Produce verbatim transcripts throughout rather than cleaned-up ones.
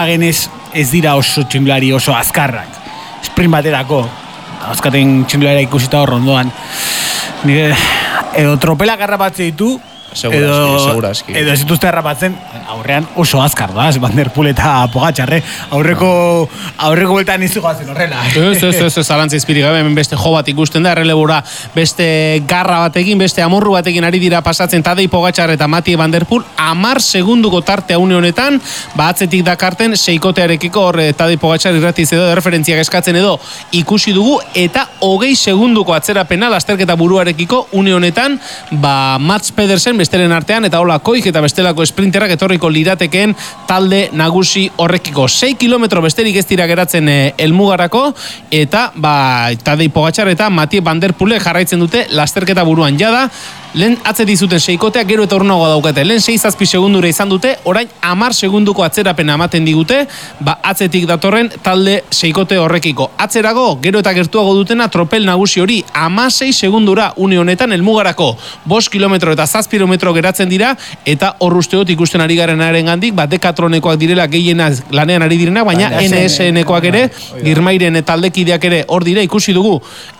Genez ez dira oso txindulari oso azkarrak. Sprint baterako. Azkaten txindularia ikusita hor ondoan. Nire, edo tropela garrapatze ditu, edo, seguraski. edo ez dituzte harrapatzen, aurrean oso azkar da, Van der Poel eta Pogačar, aurreko, aurreko bueltan izu goazen horrela. Ez, ez, ez, ez, alantza izpirik gabe, hemen beste jo bat ikusten da, errelebora beste garra batekin, beste amorru batekin ari dira pasatzen Tadej Pogačar eta Mathieu Van der Poel, amar segunduko tartea une honetan, ba atzetik dakarten seikotearekiko hor Tadej Pogačar irratiz edo referentziak eskatzen edo ikusi dugu, eta hogei segunduko atzerapena lasterketa buruarekiko une honetan, ba Mats Pedersen besteren artean, eta hola koik eta bestelako sprinterrak etorriko liratekeen talde nagusi horrekiko. sei kilometro besterik ez dira geratzen e, elmugarako, eta ba, Tadej Pogačar eta Mathieu Van der Poel jarraitzen dute lasterketa buruan jada. Lehen atzeti zuten seikoteak gero eta urnagoa daukate. Lehen sei zazpi segundura izan dute, orain amar segunduko atzerapena ematen digute, ba atzetik datorren talde seikote horrekiko. Atzerago, gero eta gertuago dutena tropel nagusi hori, amasei segundura une honetan elmugarako. Bost kilometro eta zazpi kilometro geratzen dira, eta hor uste dut ikusten ari garenaren gandik, ba Decathlonekoak direla gehiena lanean ari direnak, baina N S N-koak ere, Girmairen taldekideak ere hor dira, ikusi dugu.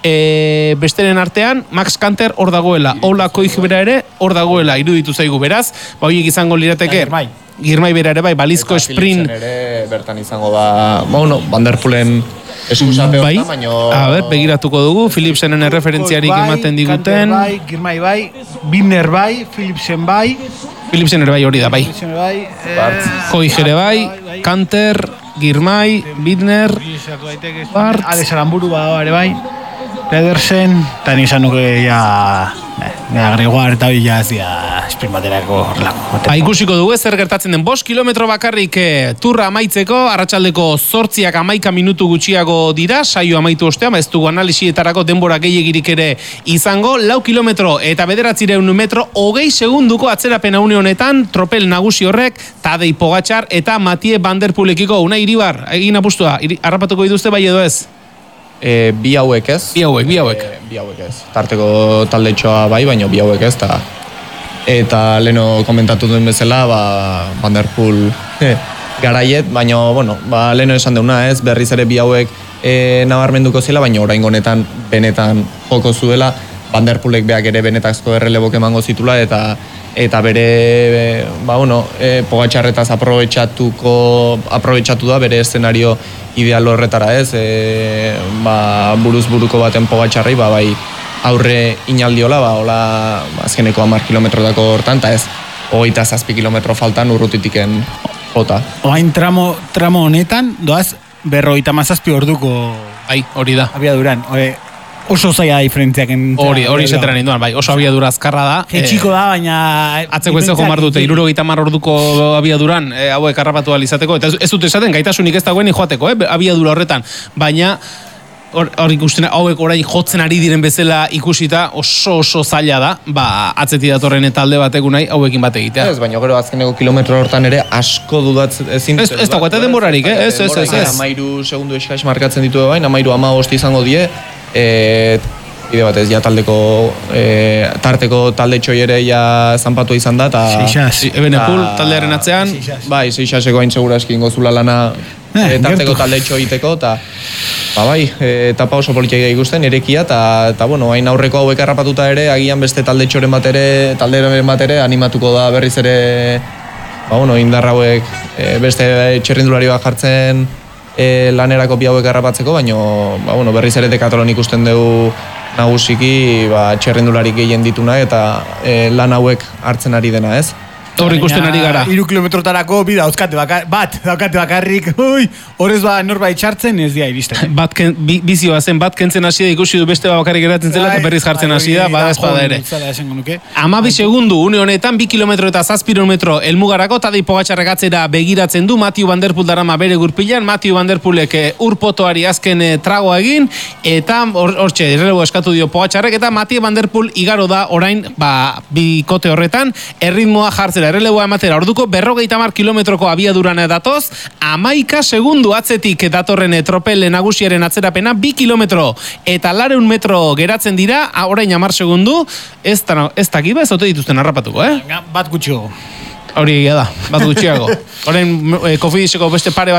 E, besteren artean, Max Kanter hor dagoela, hola koik bera ere, hor dagoela, iruditu zaigu beraz, ba horiek izango lirateke. Girmai bera ere bai, balizko sprint. Eta ere bertan izango da, bueno, Van der Poelen eskusape bai, horta, baino... A ber, begiratuko dugu, Philipsenen erreferentziarik ematen diguten. Bai, Girmai bai, Binder bai, Philipsen bai. Philipsen ere bai hori da, bai. bai Koik ere bai, Kanter, Girmai, Binder, Bart. Alex Aramburu bada ere bai. Pedersen, eta nizan nuke ja... Nera Gregoire eta hori ja ez dira sprint baterako horrelako. Ba, ikusiko dugu zer gertatzen den bost kilometro bakarrik e, turra amaitzeko, arratsaldeko zortziak amaika minutu gutxiago dira, saio amaitu ostean, ez dugu analisietarako denbora gehiegirik ere izango, lau kilometro eta bederatzireun metro, hogei segunduko atzerapena une honetan, tropel nagusi horrek, Tadej Pogačar eta Mathieu Van der Poelekiko. Unai Iribar, egin apustua, harrapatuko dituzte bai edo ez? E, bi hauek ez. Bi hauek, bi hauek. E, bi hauek ez. Tarteko taldetxoa bai, baina bi hauek ez. Ta, eta leno komentatu duen bezala, ba, Van der Poel garaiet, baina, bueno, ba, leno esan deuna ez, berriz ere bi hauek e, nabarmenduko zela, baina orain honetan benetan joko zuela, Van der Poelek beak ere benetazko errelebok emango zitula, eta eta bere, ba, bueno, e, Pogačarretaz aprobetxatuko, aprobetxatu da bere eszenario ideal horretara ez, e, ba, buruz buruko baten Pogačarri, ba, bai, aurre inaldiola, ba, hola, azkeneko hamar kilometrotako hortan, eta ez, hogeita zazpi kilometro faltan urrutitiken jota. Oain tramo, tramo honetan, doaz, berrogeita mazazpi orduko... Bai, hori da. Abiaduran, hori... Oso zaila diferentziak hori, hori zeteran induan, bai, oso abiadura azkarra da. Jetxiko da, baina... Atzeko ez zego mardute, irurogeita mar orduko abiaduran, e, hauek harrapatu alizateko, eta ez dut esaten, gaitasunik ez dagoen joateko, eh, abiadura horretan, baina hor, hor ikusten, hauek orain jotzen ari diren bezala ikusita, oso oso zaila da, ba, atzeti datorren talde bateku nahi, hauekin bat egitea. Ez, baina gero azkeneko kilometro hortan ere asko dudatz ezin... Ez, ez dago, eta denborarik, eh? Ez, ez, ez, ez. Amairu segundu eskaz markatzen ditu bain, amairu ama hosti izango die, e, bide batez, ja taldeko, e, tarteko talde txoi ere ja zanpatu izan da, eta... Seixas. Ebenepul taldearen atzean. Bai, seixaseko hain seguraski ingozula lana eh, e, tarteko talde txoiteko, eta... Ba bai, etapa oso politiak ikusten, erekia, eta, bueno, hain aurreko hauek harrapatuta ere, agian beste talde txoren bat ere, talderen bat ere, animatuko da berriz ere, ba, bueno, indar hauek e, beste txerrindulari bat jartzen e, lanerako bi hauek harrapatzeko, baina, ba, bueno, berriz ere Decathlon ikusten dugu nagusiki, ba, txerrindulari gehien dituna, eta e, lan hauek hartzen ari dena, ez? Hor ikusten ari gara. Iru kilometrotarako bi dauzkate bakar, bat daukate bakarrik, ui, horrez ba norbait txartzen ez dia iristen. Bat ken, bi, bizioa zen, bat kentzen hasi da ikusi du beste bakarrik geratzen zela, eta berriz jartzen hasi da, bada espada ere. Amabi segundu, une honetan, bi kilometro eta zazpirometro elmugarako, Tadej Pogačarrek atzera begiratzen du, Mathieu Van der Poel darama bere gurpilan, Mathieu Van der Poelek urpotoari azken tragoa egin, eta hortxe, errelebo eskatu dio Pogačarrek, eta Mathieu Van der Poel igaro da orain, ba, bikote horretan, erritmoa jartzera, erreleboa ematera, orduko berrogeita hamar kilometroko abiaduran datoz, amaika segundu atzetik datorren tropel nagusiaren atzerapena, bi kilometro eta lareun metro geratzen dira, orain hamar segundu, ez da, ez da giba, ez ote dituzten harrapatuko, eh? Bat gutxiago. Hori egia da, bat gutxiago. Orain, kofidiseko beste pare bat